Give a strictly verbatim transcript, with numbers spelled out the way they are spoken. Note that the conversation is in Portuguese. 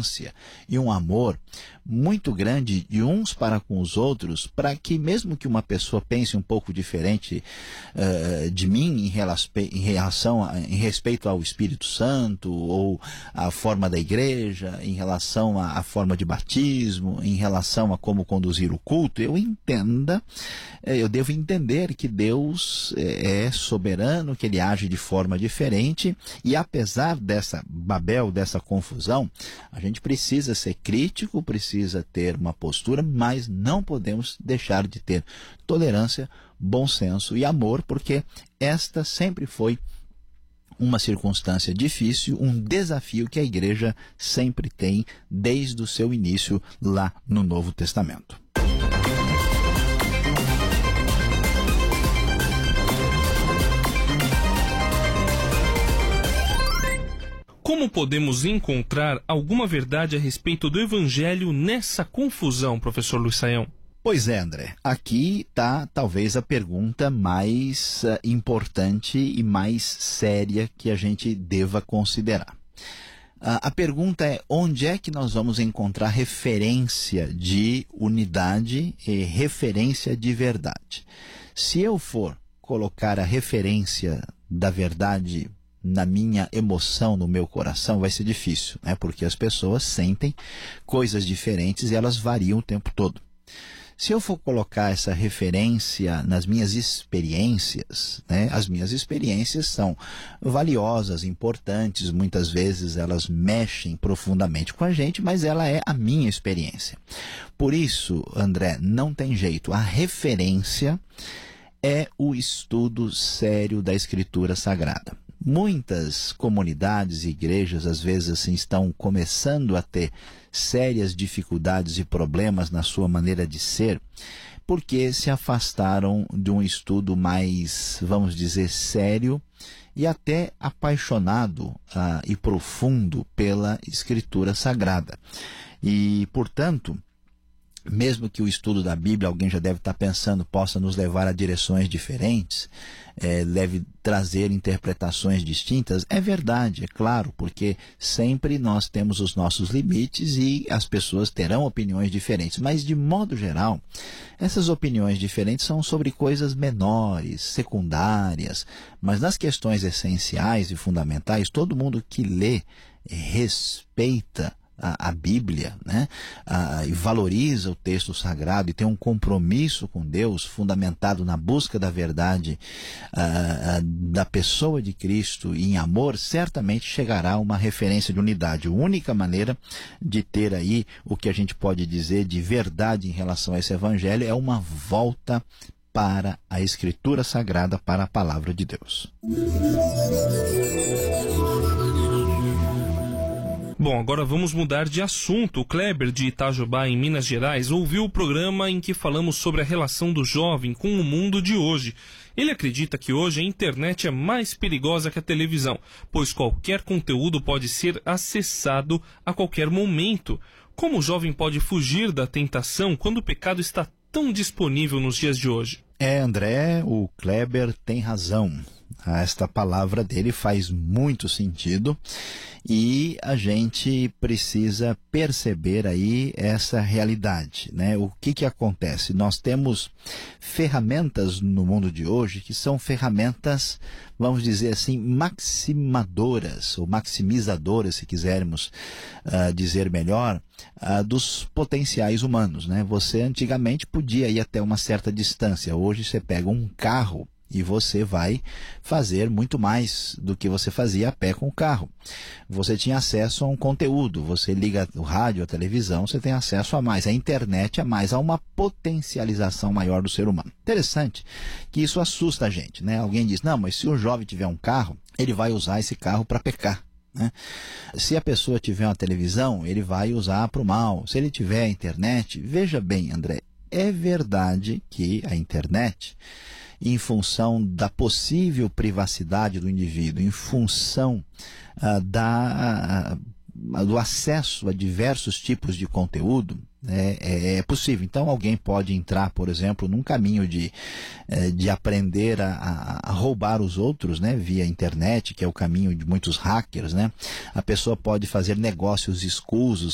tolerância e um amor muito grande de uns para com os outros, para que mesmo que uma pessoa pense um pouco diferente uh, de mim em, relação, em, relação a, em respeito ao Espírito Santo, ou à forma da igreja, em relação à, à forma de batismo, em relação a como conduzir o culto, eu entenda, eu devo entender que Deus é soberano, que Ele age de forma diferente, e apesar dessa Babel, dessa confusão, a gente precisa ser crítico, precisa ter uma postura, mas não podemos deixar de ter tolerância, bom senso e amor, porque esta sempre foi uma circunstância difícil, um desafio que a igreja sempre tem desde o seu início lá no Novo Testamento. Como podemos encontrar alguma verdade a respeito do Evangelho nessa confusão, professor Luiz Saião? Pois é, André. Aqui está talvez a pergunta mais uh, importante e mais séria que a gente deva considerar. Uh, a pergunta é: onde é que nós vamos encontrar referência de unidade e referência de verdade? Se eu for colocar a referência da verdade na minha emoção, no meu coração, vai ser difícil, né? Porque as pessoas sentem coisas diferentes e elas variam o tempo todo. Se eu for colocar essa referência nas minhas experiências, né? As minhas experiências são valiosas, importantes, muitas vezes elas mexem profundamente com a gente, mas ela é a minha experiência. Por isso, André, não tem jeito, a referência é o estudo sério da Escritura Sagrada. Muitas comunidades e igrejas, às vezes, assim, estão começando a ter sérias dificuldades e problemas na sua maneira de ser, porque se afastaram de um estudo mais, vamos dizer, sério e até apaixonado uh, e profundo pela Escritura Sagrada. E, portanto, mesmo que o estudo da Bíblia, alguém já deve estar pensando, possa nos levar a direções diferentes, é, deve trazer interpretações distintas, é verdade, é claro, porque sempre nós temos os nossos limites e as pessoas terão opiniões diferentes, mas de modo geral, essas opiniões diferentes são sobre coisas menores, secundárias, mas nas questões essenciais e fundamentais, todo mundo que lê, respeita A, a Bíblia, né? a, e valoriza o texto sagrado e tem um compromisso com Deus fundamentado na busca da verdade a, a, da pessoa de Cristo e em amor, certamente chegará a uma referência de unidade. A única maneira de ter aí o que a gente pode dizer de verdade em relação a esse evangelho é uma volta para a Escritura Sagrada, para a Palavra de Deus. Bom, agora vamos mudar de assunto. O Kleber, de Itajubá, em Minas Gerais, ouviu o programa em que falamos sobre a relação do jovem com o mundo de hoje. Ele acredita que hoje a internet é mais perigosa que a televisão, pois qualquer conteúdo pode ser acessado a qualquer momento. Como o jovem pode fugir da tentação quando o pecado está tão disponível nos dias de hoje? É, André, o Kleber tem razão. Esta palavra dele faz muito sentido e a gente precisa perceber aí essa realidade, né? O que que acontece? Nós temos ferramentas no mundo de hoje que são ferramentas, vamos dizer assim, maximizadoras ou maximizadoras, se quisermos uh, dizer melhor, uh, dos potenciais humanos, né? Você antigamente podia ir até uma certa distância, hoje você pega um carro e você vai fazer muito mais do que você fazia a pé com o carro. Você tinha acesso a um conteúdo, você liga o rádio, a televisão, você tem acesso a mais, a internet a mais, a uma potencialização maior do ser humano. Interessante que isso assusta a gente, né? Alguém diz, não, mas se o jovem tiver um carro, ele vai usar esse carro para pecar, né? Se a pessoa tiver uma televisão, ele vai usar para o mal. Se ele tiver a internet, veja bem, André, é verdade que a internet, em função da possível privacidade do indivíduo, em função uh, da, uh, do acesso a diversos tipos de conteúdo, né, é, é possível. Então alguém pode entrar, por exemplo, num caminho de, uh, de aprender a, a roubar os outros, né, via internet, que é o caminho de muitos hackers, né? A pessoa pode fazer negócios escusos